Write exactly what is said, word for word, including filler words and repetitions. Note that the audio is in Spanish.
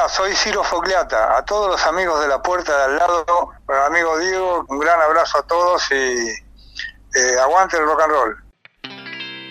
Hola, soy Ciro Fogliata. A todos los amigos de la puerta de al lado, amigo Diego, un gran abrazo a todos y eh, aguante el rock and roll.